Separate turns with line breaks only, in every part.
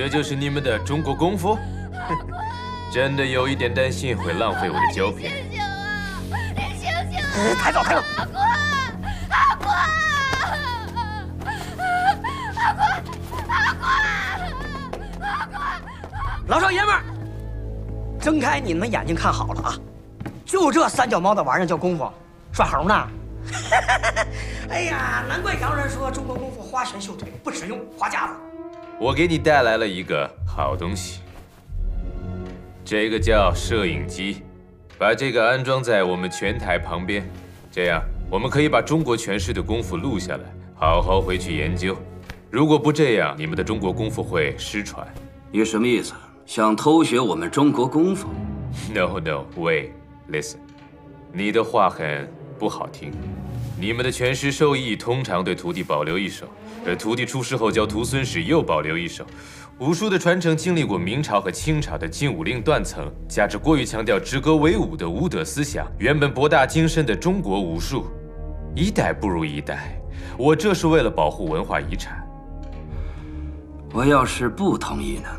这就是你们的中国功夫？真的有一点担心会浪费我的胶片。
醒醒啊！你醒醒啊！
抬走，抬走！
阿国，阿国，阿国，阿国！
老少爷们儿，睁开你们眼睛看好了啊！就这三脚猫的玩意儿叫功夫，耍猴呢？哎呀，难怪洋人说中国功夫花拳绣腿，不实用，花架子。
我给你带来了一个好东西，这个叫摄影机，把这个安装在我们拳台旁边，这样我们可以把中国拳师的功夫录下来，好好回去研究。如果不这样，你们的中国功夫会失传。
你什么意思？想偷学我们中国功夫
？No no wait listen， 你的话很不好听。你们的拳师授艺通常对徒弟保留一手，而徒弟出师后教徒孙时又保留一手。武术的传承经历过明朝和清朝的禁武令断层，加之过于强调止戈为武的武德思想，原本博大精深的中国武术，一代不如一代。我这是为了保护文化遗产。
我要是不同意呢？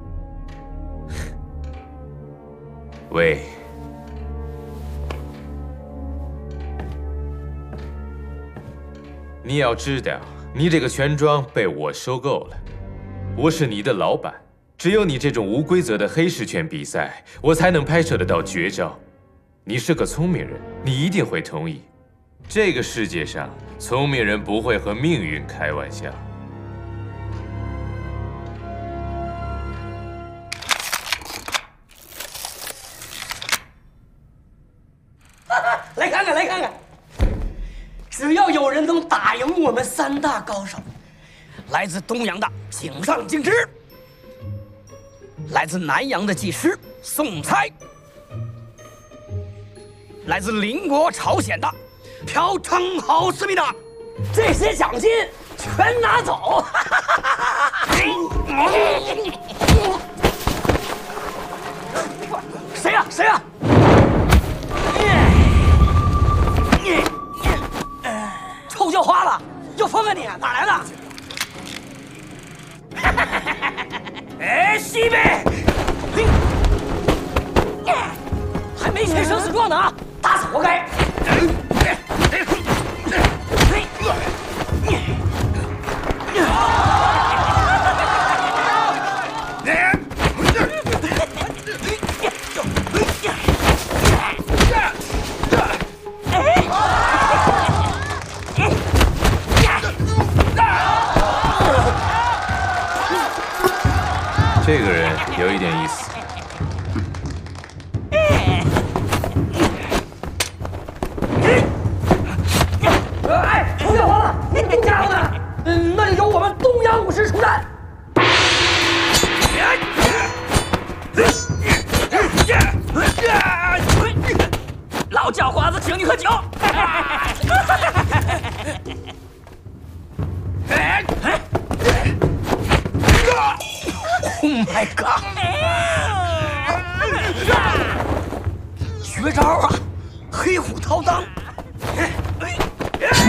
喂。你要知道，你这个拳庄被我收购了，我是你的老板。只有你这种无规则的黑式拳比赛，我才能拍摄得到绝招。你是个聪明人，你一定会同意。这个世界上，聪明人不会和命运开玩笑。
来看看，来看看。只要有人能打赢我们三大高手，来自东洋的井上敬之，来自南洋的技师宋猜，来自邻国朝鲜的朴成豪思密达，这些奖金全拿走！谁呀？谁呀？臭叫花了，有风啊你！哪来的？哎，西北，还没签生死状呢啊！打死活该！
这个人有一点意思。
哎，臭叫花了，你家伙呢？那就由我们东洋武师出战。老叫花子请你喝酒。Oh my god！ 绝招啊，黑虎掏裆。